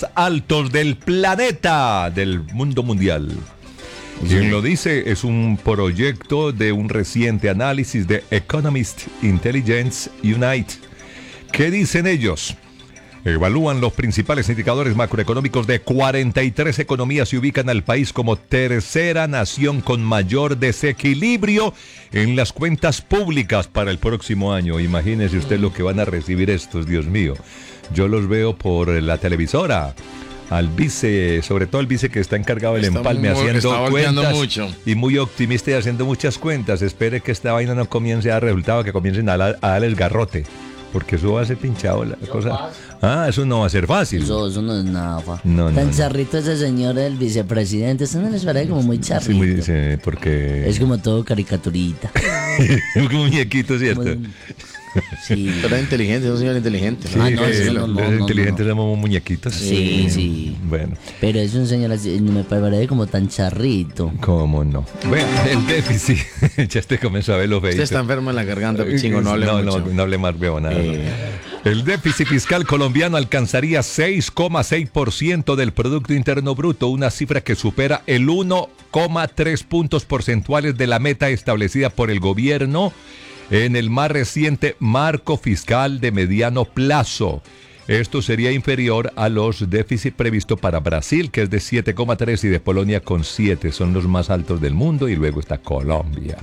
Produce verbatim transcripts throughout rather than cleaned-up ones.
altos del planeta, del mundo mundial. Quien lo dice es un proyecto de un reciente análisis de Economist Intelligence Unite. ¿Qué dicen ellos? Evalúan los principales indicadores macroeconómicos de cuarenta y tres economías y ubican al país como tercera nación con mayor desequilibrio en las cuentas públicas para el próximo año. Imagínese usted lo que van a recibir estos, Dios mío. Yo los veo por la televisora. Al vice, sobre todo el vice que está encargado del Está empalme, muy- haciendo está volteando cuentas mucho. y muy optimista y haciendo muchas cuentas. Espere que esta vaina no comience a dar resultado, que comiencen a, la- a dar el garrote, porque eso va a ser pinchado la cosa. Ah, eso no va a ser fácil. Eso, eso no es nada, fa. No, no, Tan no. charrito ese señor, el vicepresidente. Eso no les parece como muy Sí, charrito. muy, sí, porque Es como todo caricaturita. un muñequito, ¿cierto? Como- Sí. Pero es inteligente, es un señor inteligente. Sí, Ah, no, que eso los no, no, los no, inteligentes no. somos muñequitos. Sí, sí. Bueno, Pero es un señor así, me parece como tan charrito. ¿cómo no? Bueno, el déficit. Ya te comenzó a ver los Usted feitos. está enfermo en la garganta, chingo, no hable no, mucho. no, no hable más, veo nada. Eh. El déficit fiscal colombiano alcanzaría seis coma seis por ciento del Producto Interno Bruto, una cifra que supera el uno coma tres puntos porcentuales de la meta establecida por el gobierno en el más reciente marco fiscal de mediano plazo. Esto sería inferior a los déficits previstos para Brasil, que es de siete coma tres, y de Polonia con siete. Son los más altos del mundo, y luego está Colombia.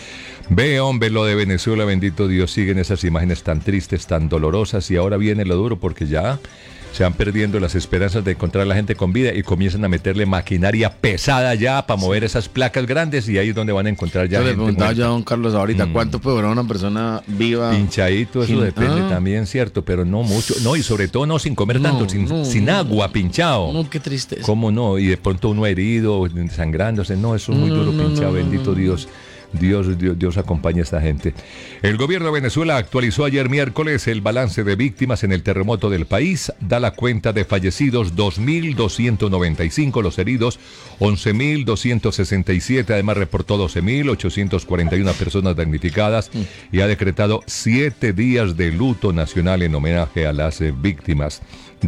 Ve, hombre, lo de Venezuela, bendito Dios, siguen esas imágenes tan tristes, tan dolorosas, y ahora viene lo duro porque ya se van perdiendo las esperanzas de encontrar a la gente con vida y comienzan a meterle maquinaria pesada ya para mover esas placas grandes, y ahí es donde van a encontrar ya Yo le gente preguntaba muerta. yo a don Carlos ahorita, Mm. ¿cuánto puede durar una persona viva? Pinchadito, eso Sin- depende Ah. también, cierto, pero no mucho. No, y sobre todo no sin comer No, tanto, sin, no, sin no. agua, pinchado. No, qué tristeza. ¿Cómo no? Y de pronto uno herido, sangrándose. No, eso es muy No, duro, no, pinchado. no, Bendito no. Dios. Dios, Dios, Dios acompaña a esta gente. El gobierno de Venezuela actualizó ayer miércoles el balance de víctimas en el terremoto del país. Da la cuenta de fallecidos dos mil doscientos noventa y cinco, los heridos once mil doscientos sesenta y siete. Además reportó doce mil ochocientos cuarenta y una personas damnificadas y ha decretado siete días de luto nacional en homenaje a las eh, víctimas.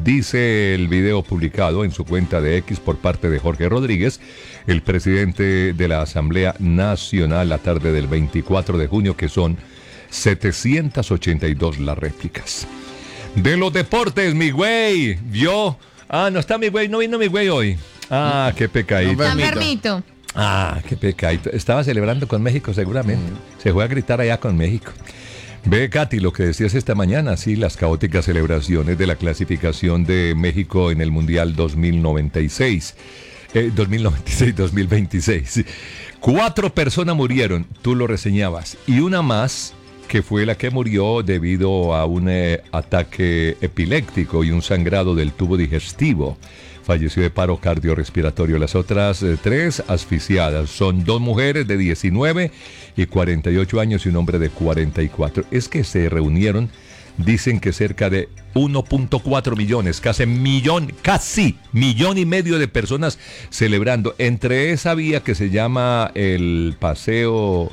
Dice el video publicado en su cuenta de X por parte de Jorge Rodríguez, el presidente de la Asamblea Nacional, la tarde del veinticuatro de junio, que son setecientas ochenta y dos las réplicas. De los deportes, mi güey, vio. Ah, no está mi güey, no vino mi güey hoy. Ah, qué pecadito. No, Está Permito. enfermito. Ah, qué pecadito. Estaba celebrando con México seguramente. Se fue a gritar allá con México. Ve, Katy, lo que decías esta mañana, sí, las caóticas celebraciones de la clasificación de México en el Mundial dos mil noventa y seis. Eh, dos mil noventa y seis, dos mil veintiséis. Cuatro personas murieron, tú lo reseñabas, y una más que fue la que murió debido a un eh, ataque epiléptico y un sangrado del tubo digestivo. Falleció de paro cardiorrespiratorio. Las otras eh, tres asfixiadas son dos mujeres de diecinueve y cuarenta y ocho años y un hombre de cuarenta y cuatro. Es que se reunieron, dicen que cerca de uno punto cuatro millones, casi millón, casi millón y medio de personas celebrando. Entre esa vía que se llama el Paseo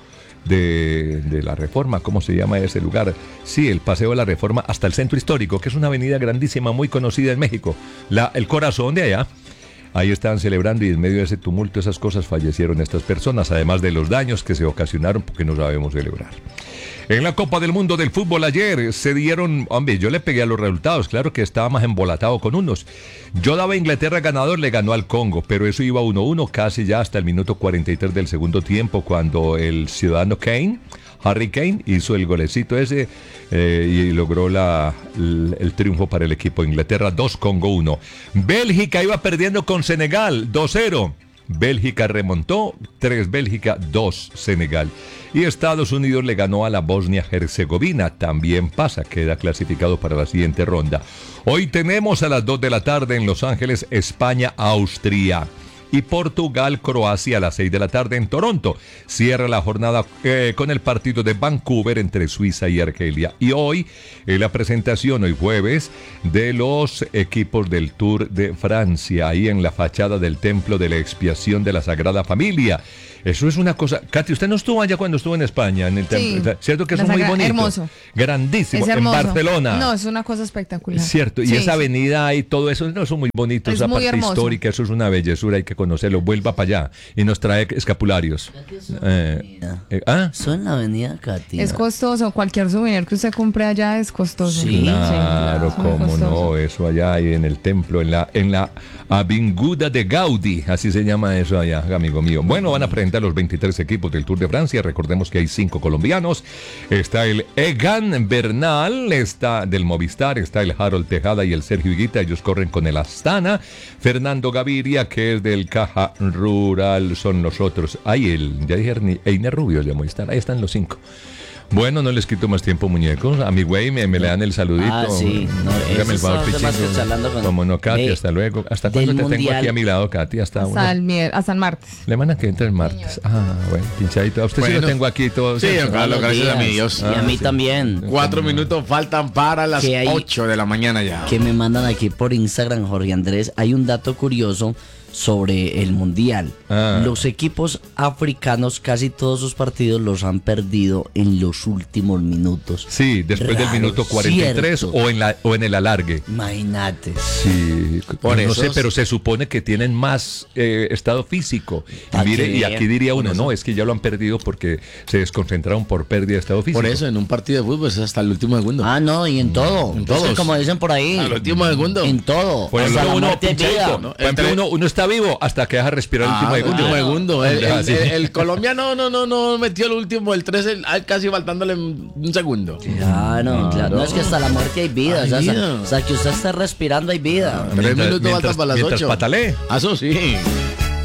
de, de la Reforma, ¿cómo se llama ese lugar? Sí, el Paseo de la Reforma hasta el Centro Histórico, que es una avenida grandísima, muy conocida en México, la, el corazón de allá. Ahí estaban celebrando y en medio de ese tumulto, esas cosas, fallecieron estas personas, además de los daños que se ocasionaron porque no sabemos celebrar. En la Copa del Mundo del Fútbol ayer se dieron, hombre, yo le pegué a los resultados, claro que estaba más embolatado con unos. Yo daba a Inglaterra ganador, le ganó al Congo, pero eso iba uno uno casi ya hasta el minuto cuarenta y tres del segundo tiempo, cuando el ciudadano Kane, Harry Kane, hizo el golecito ese eh, y logró la, el, el triunfo para el equipo de Inglaterra. Dos Congo uno. Bélgica iba perdiendo con Senegal dos cero. Bélgica remontó, tres Bélgica, dos Senegal. Y Estados Unidos le ganó a la Bosnia-Herzegovina, también pasa, queda clasificado para la siguiente ronda. Hoy tenemos a las dos de la tarde en Los Ángeles, España-Austria. y Portugal, Croacia a las seis de la tarde en Toronto. Cierra la jornada eh, con el partido de Vancouver entre Suiza y Argelia. Y hoy eh, la presentación, hoy jueves, de los equipos del Tour de Francia, ahí en la fachada del Templo de la Expiación de la Sagrada Familia. Eso es una cosa. Katy, usted no estuvo allá cuando estuvo en España, en el Sí. templo. ¿Cierto que eso es La muy saga- bonito? hermoso. Grandísimo. Es En hermoso. Barcelona. No, es una cosa espectacular. Cierto, y Sí, esa sí. avenida y todo eso, no, eso es muy bonito, Es esa muy parte hermoso. histórica, eso es una bellezura, hay que conocerlo. Vuelva para allá y nos trae escapularios. Eh, eh, ¿ah? Eso en la avenida Katy. Es costoso. Cualquier souvenir que usted compre allá es costoso. Sí. Claro, es muy cómo costoso. no, eso allá ahí en el templo, en la, en la Avinguda de Gaudí, así se llama eso allá, amigo mío. Bueno, van a presentar los veintitrés equipos del Tour de Francia, recordemos que hay cinco colombianos, está el Egan Bernal, está del Movistar, está el Harold Tejada y el Sergio Higuita, ellos corren con el Astana, Fernando Gaviria, que es del Caja Rural, son los otros, ahí el, ya dije, Einer Rubio de Movistar, ahí están los cinco. Bueno, no les quito más tiempo, muñecos. A mi güey me, me le dan el saludito. Ah, sí. No, Dígame el eso favor, son temas Pichingo. que charlando con- Como no, Katy, Ve, hasta luego. ¿Hasta del cuándo te tengo mundial- aquí a mi lado, Katy? Hasta, Hasta una- el, mier- hasta el martes. Le mandan que entre el martes. Ah, bueno, pinchadito. A usted sí Bueno. lo tengo aquí todo. Sí, ¿cierto? Carlos, Todos los gracias a mi días. Dios. Y a Ah, mí sí. también. Cuatro minutos faltan para las Que hay- ocho de la mañana ya. Que me mandan aquí por Instagram, Jorge Andrés. Hay un dato curioso sobre el mundial. Ah. Los equipos africanos, casi todos sus partidos los han perdido en los últimos minutos. Sí, después del Raro, minuto cuarenta y tres cierto. o en, la, o en el alargue. Imagínate. Sí, Por no eso sé, es- pero se supone que tienen más eh, estado físico. Pa' Mire, que y vean. aquí diría uno, Por eso. no, es que ya lo han perdido porque se desconcentraron por pérdida de estado físico. Por eso, en un partido de fútbol es hasta el último segundo. Ah, no, y en todo. En Entonces, todos. como dicen por ahí. Al último segundo. En todo. Por Hasta ejemplo, la uno, muerte hay pinchadito, vida. ¿no? por ejemplo, Entre- uno, uno está vivo hasta que deja respirar el Ah, último el segundo. último segundo. El, Ah, el- sí. el- el colombiano no, no, no metió el último, el tres, el- al casi faltándole un segundo. Claro, claro. No es que hasta la muerte hay vida. Hay o, sea, vida. o sea, que usted esté respirando hay vida. Tres Mientras- minutos mientras- faltan para las mientras ocho. patalee. Ah, eso sí.